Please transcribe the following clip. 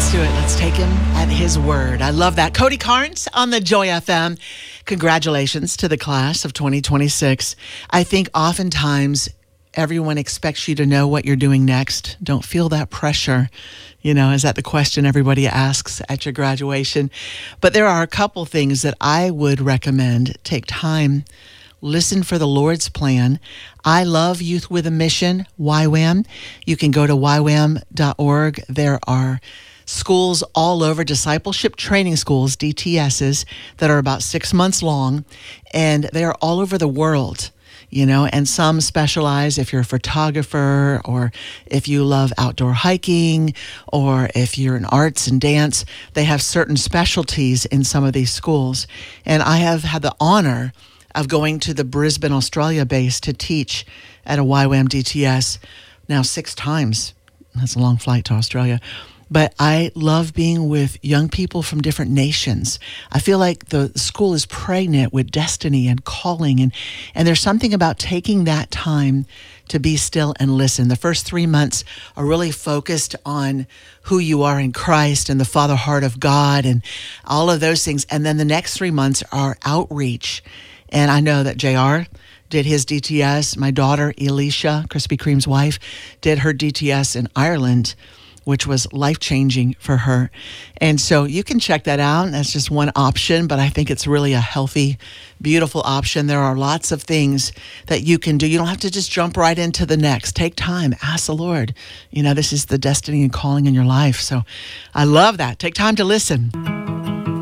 Let's do it. Let's take him at his word. I love that. Cody Carnes on the Joy FM. Congratulations to the class of 2026. I think oftentimes everyone expects you to know what you're doing next. Don't feel that pressure. Is that the question everybody asks at your graduation? But there are a couple things that I would recommend. Take time. Listen for the Lord's plan. I love Youth with a Mission, YWAM. You can go to ywam.org. There are schools all over, discipleship training schools, DTSs, that are about 6 months long, and they are all over the world. And some specialize if you're a photographer or if you love outdoor hiking or if you're in arts and dance. They have certain specialties in some of these schools. And I have had the honor of going to the Brisbane, Australia base to teach at a YWAM DTS now 6 times. That's a long flight to Australia. But I love being with young people from different nations. I feel like the school is pregnant with destiny and calling. And there's something about taking that time to be still and listen. The first 3 months are really focused on who you are in Christ and the Father heart of God and all of those things. And then the next 3 months are outreach. And I know that JR did his DTS. My daughter, Elisha, Krispy Kreme's wife, did her DTS in Ireland, which was life-changing for her. And so you can check that out. That's just one option, but I think it's really a healthy, beautiful option. There are lots of things that you can do. You don't have to just jump right into the next. Take time. Ask the Lord. This is the destiny and calling in your life. So I love that. Take time to listen.